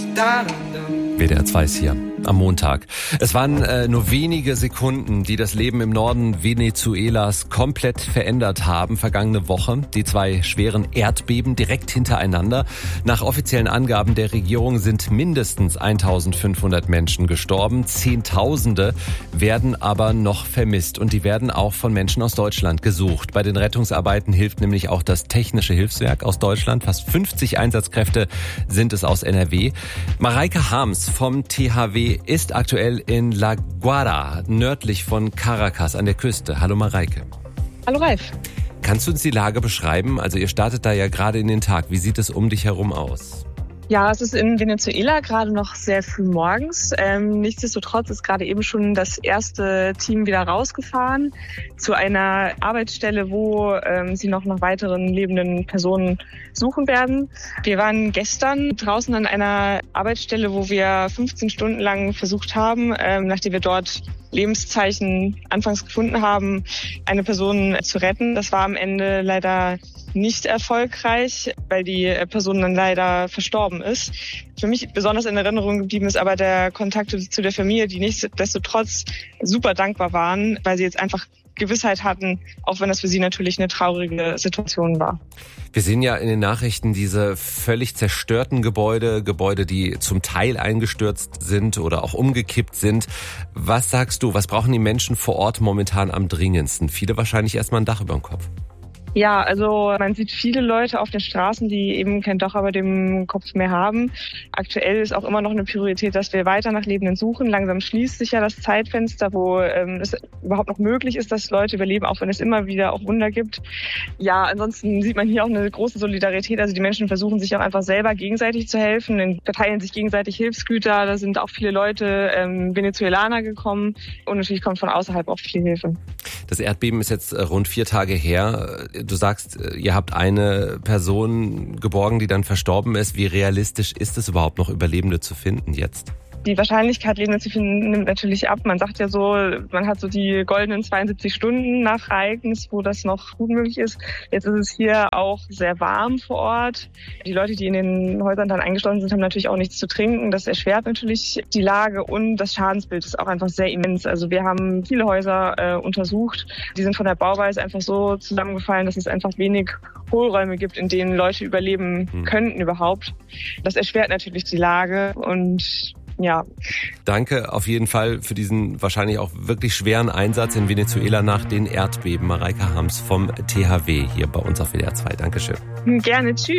WDR 2 ist hier am Montag. Es waren nur wenige Sekunden, die das Leben im Norden Venezuelas komplett verändert haben. Vergangene Woche die 2 schweren Erdbeben direkt hintereinander. Nach offiziellen Angaben der Regierung sind mindestens 1500 Menschen gestorben. Zehntausende werden aber noch vermisst und die werden auch von Menschen aus Deutschland gesucht. Bei den Rettungsarbeiten hilft nämlich auch das Technische Hilfswerk aus Deutschland. Fast 50 Einsatzkräfte sind es aus NRW. Mareike Harms vom THW ist aktuell in La Guaira, nördlich von Caracas an der Küste. Hallo Mareike. Hallo Ralf. Kannst du uns die Lage beschreiben? Also ihr startet da ja gerade in den Tag. Wie sieht es um dich herum aus? Ja, es ist in Venezuela gerade noch sehr früh morgens. Nichtsdestotrotz ist gerade eben schon das erste Team wieder rausgefahren zu einer Arbeitsstelle, wo sie noch nach weiteren lebenden Personen suchen werden. Wir waren gestern draußen an einer Arbeitsstelle, wo wir 15 Stunden lang versucht haben, nachdem wir dort Lebenszeichen anfangs gefunden haben, eine Person zu retten. Das war am Ende leider nicht erfolgreich, weil die Person dann leider verstorben ist. Für mich besonders in Erinnerung geblieben ist aber der Kontakt zu der Familie, die nichtsdestotrotz super dankbar waren, weil sie jetzt einfach Gewissheit hatten, auch wenn das für sie natürlich eine traurige Situation war. Wir sehen ja in den Nachrichten diese völlig zerstörten Gebäude, die zum Teil eingestürzt sind oder auch umgekippt sind. Was sagst du, was brauchen die Menschen vor Ort momentan am dringendsten? Viele wahrscheinlich erstmal ein Dach über dem Kopf. Ja, also man sieht viele Leute auf den Straßen, die eben kein Dach über dem Kopf mehr haben. Aktuell ist auch immer noch eine Priorität, dass wir weiter nach Lebenden suchen. Langsam schließt sich ja das Zeitfenster, wo es überhaupt noch möglich ist, dass Leute überleben, auch wenn es immer wieder auch Wunder gibt. Ja, ansonsten sieht man hier auch eine große Solidarität. Also die Menschen versuchen sich auch einfach selber gegenseitig zu helfen, verteilen sich gegenseitig Hilfsgüter. Da sind auch viele Leute, Venezuelaner gekommen und natürlich kommt von außerhalb auch viel Hilfe. Das Erdbeben ist jetzt rund 4 Tage her. Du sagst, ihr habt eine Person geborgen, die dann verstorben ist. Wie realistisch ist es überhaupt noch, Überlebende zu finden jetzt? Die Wahrscheinlichkeit, Lebende zu finden, nimmt natürlich ab. Man sagt ja so, man hat so die goldenen 72 Stunden nach Ereignis, wo das noch gut möglich ist. Jetzt ist es hier auch sehr warm vor Ort. Die Leute, die in den Häusern dann eingeschlossen sind, haben natürlich auch nichts zu trinken. Das erschwert natürlich die Lage und das Schadensbild ist auch einfach sehr immens. Also wir haben viele Häuser untersucht. Die sind von der Bauweise einfach so zusammengefallen, dass es einfach wenig Hohlräume gibt, in denen Leute überleben könnten überhaupt. Das erschwert natürlich die Lage und ja. Danke auf jeden Fall für diesen wahrscheinlich auch wirklich schweren Einsatz in Venezuela nach den Erdbeben. Mareike Harms vom THW hier bei uns auf WDR 2. Dankeschön. Gerne, tschüss.